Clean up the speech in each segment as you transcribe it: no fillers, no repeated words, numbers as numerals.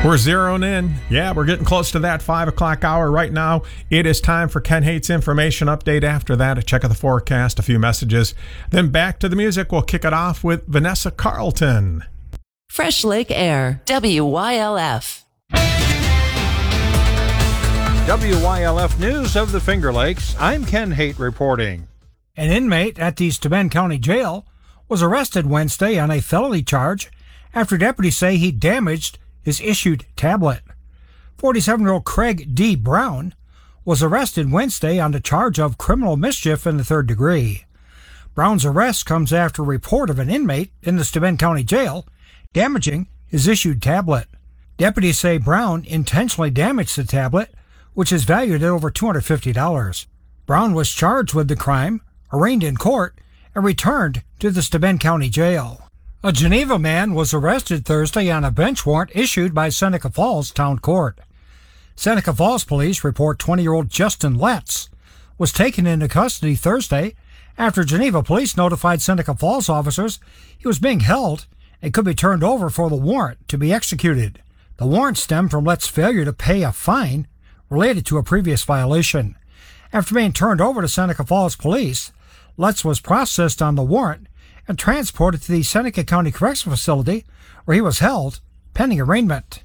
We're zeroing in. Yeah, we're getting close to that 5 o'clock hour right now. It is time for Ken Hates Information Update. After that, a check of the forecast, a few messages. Then back to the music. We'll kick it off with Vanessa Carlton. Fresh Lake Air, WYLF. WYLF News of the Finger Lakes. I'm Ken Haight reporting. An inmate at the Steuben County Jail was arrested Wednesday on a felony charge after deputies say he damaged his issued tablet. 47-year-old Craig D. Brown was arrested Wednesday on the charge of criminal mischief in the third degree. Brown's arrest comes after a report of an inmate in the Steuben County Jail damaging his issued tablet. Deputies say Brown intentionally damaged the tablet, which is valued at over $250. Brown was charged with the crime, arraigned in court, and returned to the Steuben County Jail. A Geneva man was arrested Thursday on a bench warrant issued by Seneca Falls Town Court. Seneca Falls police report 20-year-old Justin Letts was taken into custody Thursday after Geneva police notified Seneca Falls officers he was being held and could be turned over for the warrant to be executed. The warrant stemmed from Letts' failure to pay a fine related to a previous violation. After being turned over to Seneca Falls police, Letts was processed on the warrant and transported to the Seneca County Correctional Facility, where he was held pending arraignment.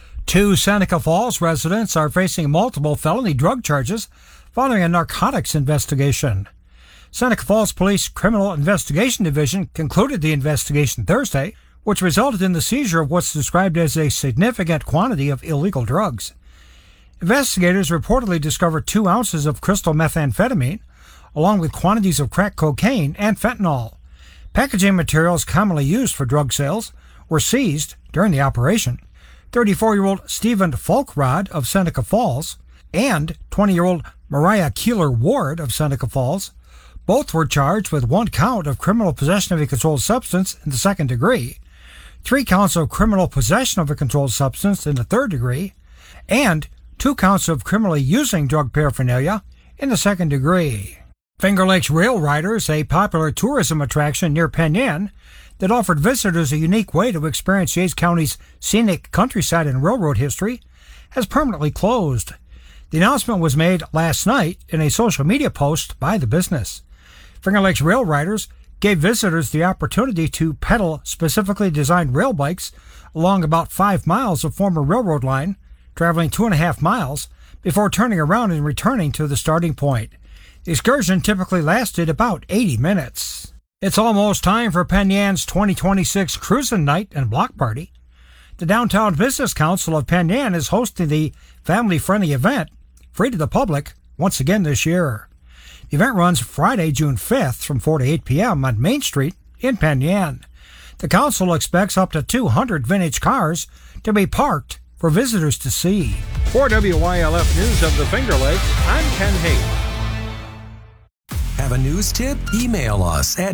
2 Seneca Falls residents are facing multiple felony drug charges following a narcotics investigation. Seneca Falls Police Criminal Investigation Division concluded the investigation Thursday, which resulted in the seizure of what's described as a significant quantity of illegal drugs. Investigators reportedly discovered 2 ounces of crystal methamphetamine, along with quantities of crack cocaine and fentanyl. Packaging materials commonly used for drug sales were seized during the operation. 34-year-old Stephen Folkrod of Seneca Falls and 20-year-old Mariah Keeler Ward of Seneca Falls both were charged with 1 count of criminal possession of a controlled substance in the second degree, 3 counts of criminal possession of a controlled substance in the third degree, and 2 counts of criminally using drug paraphernalia in the second degree. Finger Lakes Rail Riders, a popular tourism attraction near Penn Yan that offered visitors a unique way to experience Yates County's scenic countryside and railroad history, has permanently closed. The announcement was made last night in a social media post by the business. Finger Lakes Rail Riders gave visitors the opportunity to pedal specifically designed rail bikes along about 5 miles of former railroad line, traveling 2.5 miles before turning around and returning to the starting point. The excursion typically lasted about 80 minutes. It's almost time for Penn Yan's 2026 Cruisin' Night and Block Party. The Downtown Business Council of Penn Yan is hosting the family-friendly event, free to the public, once again this year. The event runs Friday, June 5th from 4 to 8 p.m. on Main Street in Penn Yan. The council expects up to 200 vintage cars to be parked for visitors to see. For WYLF News of the Finger Lakes, I'm Ken Haight. Have a news tip? Email us at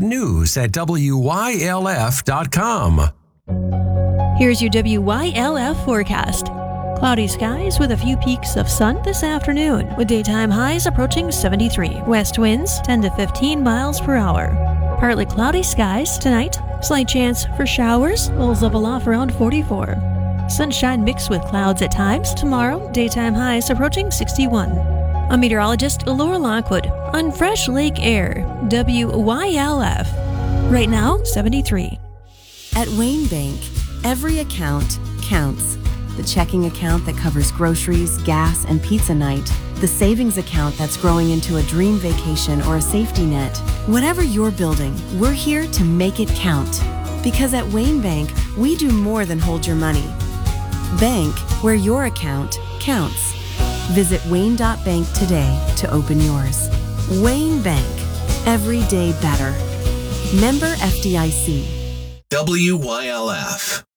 news@wylf.com. Here's your WYLF forecast. Cloudy skies with a few peaks of sun this afternoon, with daytime highs approaching 73. West winds 10 to 15 miles per hour. Partly cloudy skies tonight. Slight chance for showers. Lows level off around 44. Sunshine mixed with clouds at times. Tomorrow, daytime highs approaching 61. I'm meteorologist Laura Lockwood on Fresh Lake Air, WYLF. Right now, 73. At Wayne Bank, every account counts. The checking account that covers groceries, gas, and pizza night. The savings account that's growing into a dream vacation or a safety net. Whatever you're building, we're here to make it count. Because at Wayne Bank, we do more than hold your money. Bank where your account counts. Visit wayne.bank today to open yours. Wayne Bank. Every day better. Member FDIC. WYLF.